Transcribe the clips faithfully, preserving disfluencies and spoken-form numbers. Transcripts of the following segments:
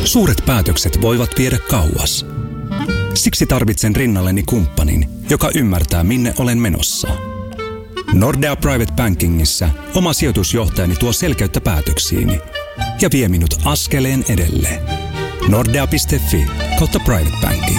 Suuret päätökset voivat viedä kauas. Siksi tarvitsen rinnalleni kumppanin, joka ymmärtää, minne olen menossa. Nordea Private Bankingissa oma sijoitusjohtajani tuo selkeyttä päätöksiini ja vie minut askeleen edelleen. Nordea piste fi kautta Private Banking.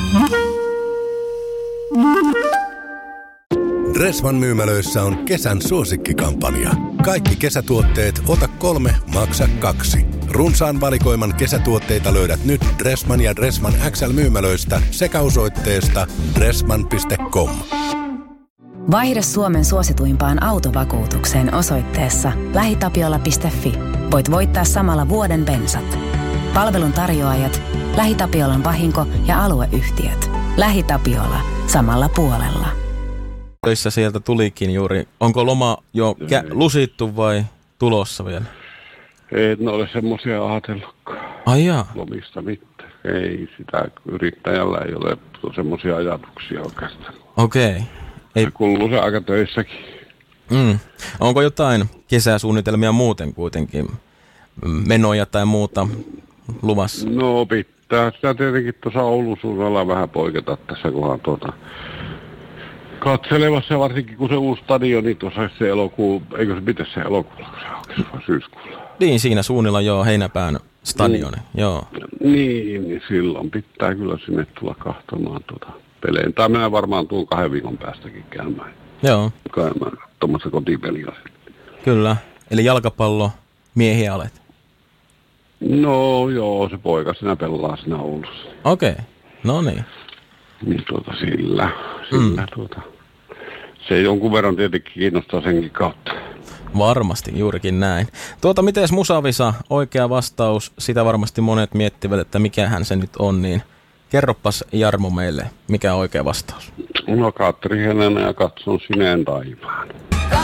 Dressman myymälöissä on kesän suosikkikampanja. Kaikki kesätuotteet ota kolme, maksa kaksi. Runsaan valikoiman kesätuotteita löydät nyt Dressman ja Dressman X L-myymälöistä sekä osoitteesta dressman piste com. Vaihda Suomen suosituimpaan autovakuutukseen osoitteessa lähitapiola piste fi. Voit voittaa samalla vuoden bensat. Palvelun tarjoajat, LähiTapiolan vahinko- ja alueyhtiöt. LähiTapiola samalla puolella. Töissä sieltä tulikin juuri. Onko loma jo kä- lusittu vai tulossa vielä? Ei ne ole semmoisia ajatellutkaan. Ai jaa. Lomista mitään. Ei sitä, yrittäjällä ei ole semmoisia ajatuksia oikeastaan. Okei. Okay. Ei... Se kuuluu se aika töissäkin. Mm. Onko jotain kesäsuunnitelmia muuten kuitenkin? Menoja tai muuta luvassa? No pitää sitä tietenkin tuossa Oulun suunnalla vähän poiketa tässä, kunhan tuota... katselevassa, varsinkin kun se uusi stadioni tuossa se elokuu, eikö se pitäisi se elokuulla, kun se aukesi vai syyskuulla? Niin, siinä suunnilla joo, heinäpään stadioni, mm. joo. Niin, niin silloin pitää kyllä sinne tulla kahtomaan tuota pelejä. Tai minä varmaan tuun kahden viikon päästäkin käymään. Joo. Käymään tuommoista kotipeliä. Kyllä, eli jalkapallo miehiä olet? No joo, se poika sinä pelaa siinä Oulussa. Okei, okay. No niin. Niin tuota sillä, sillä mm. tuota, se jonkun verran tietenkin kiinnostaa senkin kautta. Varmasti, juurikin näin. Tuota, mites Musavisa, oikea vastaus, sitä varmasti monet miettivät, että mikähän se nyt on, niin kerropas Jarmo meille, mikä on oikea vastaus. No Katri Helena ja katson sineen taivaan.